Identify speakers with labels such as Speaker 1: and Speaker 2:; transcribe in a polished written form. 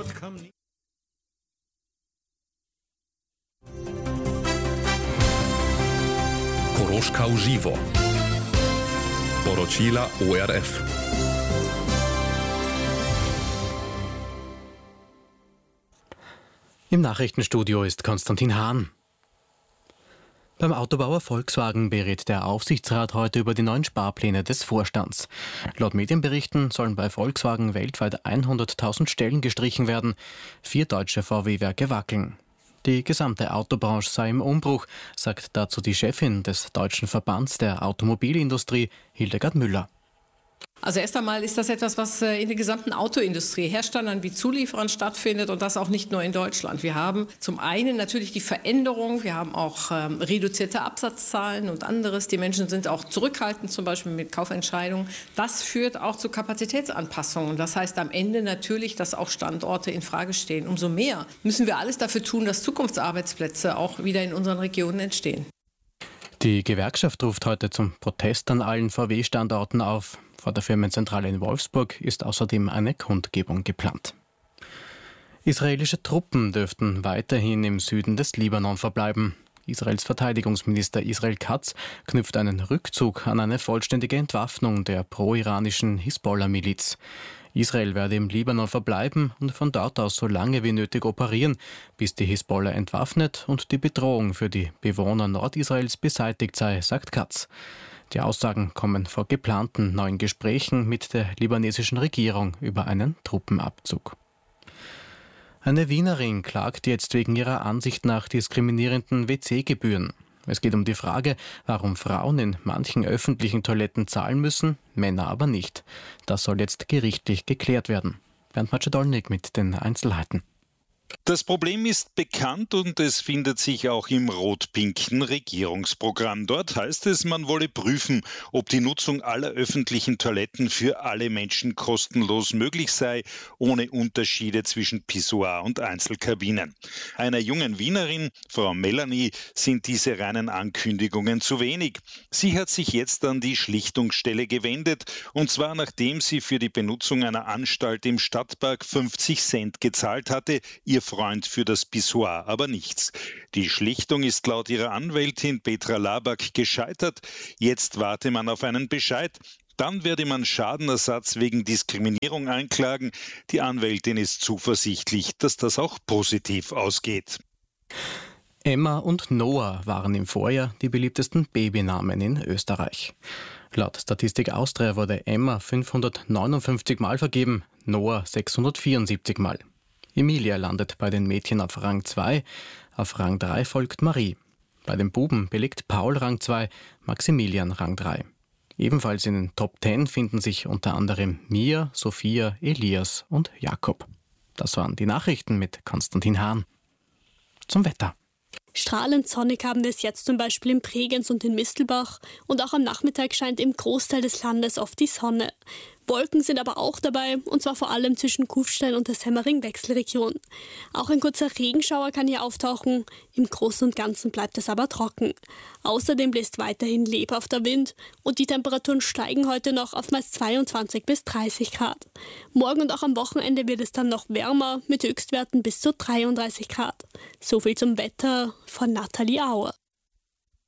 Speaker 1: Koroška v živo. Poročila ORF.
Speaker 2: Im Nachrichtenstudio ist Konstantin Hahn. Beim Autobauer Volkswagen berät der Aufsichtsrat heute über die neuen Sparpläne des Vorstands. Laut Medienberichten sollen bei Volkswagen weltweit 100.000 Stellen gestrichen werden. 4 deutsche VW-Werke wackeln. Die gesamte Autobranche sei im Umbruch, sagt dazu die Chefin des Deutschen Verbands der Automobilindustrie, Hildegard Müller.
Speaker 3: Also erst einmal ist das etwas, was in der gesamten Autoindustrie, Herstellern wie Zulieferern stattfindet und das auch nicht nur in Deutschland. Wir haben zum einen natürlich die Veränderung, wir haben auch reduzierte Absatzzahlen und anderes. Die Menschen sind auch zurückhaltend, zum Beispiel mit Kaufentscheidungen. Das führt auch zu Kapazitätsanpassungen. Das heißt am Ende natürlich, dass auch Standorte in Frage stehen. Umso mehr müssen wir alles dafür tun, dass Zukunftsarbeitsplätze auch wieder in unseren Regionen entstehen.
Speaker 2: Die Gewerkschaft ruft heute zum Protest an allen VW-Standorten auf. Vor der Firmenzentrale in Wolfsburg ist außerdem eine Kundgebung geplant. Israelische Truppen dürften weiterhin im Süden des Libanon verbleiben. Israels Verteidigungsminister Israel Katz knüpft einen Rückzug an eine vollständige Entwaffnung der pro-iranischen Hisbollah-Miliz. Israel werde im Libanon verbleiben und von dort aus so lange wie nötig operieren, bis die Hisbollah entwaffnet und die Bedrohung für die Bewohner Nordisraels beseitigt sei, sagt Katz. Die Aussagen kommen vor geplanten neuen Gesprächen mit der libanesischen Regierung über einen Truppenabzug. Eine Wienerin klagt jetzt wegen ihrer Ansicht nach diskriminierenden WC-Gebühren. Es geht um die Frage, warum Frauen in manchen öffentlichen Toiletten zahlen müssen, Männer aber nicht. Das soll jetzt gerichtlich geklärt werden. Bernd Macedolnik mit den Einzelheiten.
Speaker 4: Das Problem ist bekannt und es findet sich auch im rot-pinken Regierungsprogramm. Dort heißt es, man wolle prüfen, ob die Nutzung aller öffentlichen Toiletten für alle Menschen kostenlos möglich sei, ohne Unterschiede zwischen Pissoir und Einzelkabinen. Einer jungen Wienerin, Frau Melanie, sind diese reinen Ankündigungen zu wenig. Sie hat sich jetzt an die Schlichtungsstelle gewendet, und zwar nachdem sie für die Benutzung einer Anstalt im Stadtpark 50 Cent gezahlt hatte, ihr Freund für das Pissoir aber nichts. Die Schlichtung ist laut ihrer Anwältin Petra Laback gescheitert. Jetzt warte man auf einen Bescheid. Dann werde man Schadenersatz wegen Diskriminierung einklagen. Die Anwältin ist zuversichtlich, dass das auch positiv ausgeht.
Speaker 2: Emma und Noah waren im Vorjahr die beliebtesten Babynamen in Österreich. Laut Statistik Austria wurde Emma 559 Mal vergeben, Noah 674 Mal. Emilia landet bei den Mädchen auf Rang 2, auf Rang 3 folgt Marie. Bei den Buben belegt Paul Rang 2, Maximilian Rang 3. Ebenfalls in den Top 10 finden sich unter anderem Mia, Sophia, Elias und Jakob. Das waren die Nachrichten mit Konstantin Hahn. Zum Wetter.
Speaker 5: Strahlend sonnig haben wir es jetzt zum Beispiel in Bregenz und in Mistelbach und auch am Nachmittag scheint im Großteil des Landes oft die Sonne. Wolken sind aber auch dabei, und zwar vor allem zwischen Kufstein und der Semmering-Wechselregion. Auch ein kurzer Regenschauer kann hier auftauchen, im Großen und Ganzen bleibt es aber trocken. Außerdem bläst weiterhin lebhafter Wind und die Temperaturen steigen heute noch auf meist 22 bis 30 Grad. Morgen und auch am Wochenende wird es dann noch wärmer, mit Höchstwerten bis zu 33 Grad. So viel zum Wetter von Nathalie Auer.